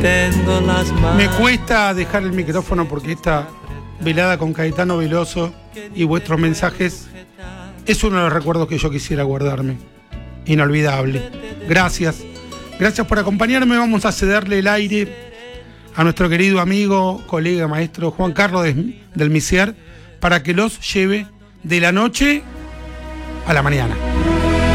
Me cuesta dejar el micrófono porque esta velada con Caetano Veloso y vuestros mensajes es uno de los recuerdos que yo quisiera guardarme. Inolvidable. Gracias. Gracias por acompañarme. Vamos a cederle el aire a nuestro querido amigo, colega, maestro Juan Carlos del Misier para que los lleve de la noche a la mañana.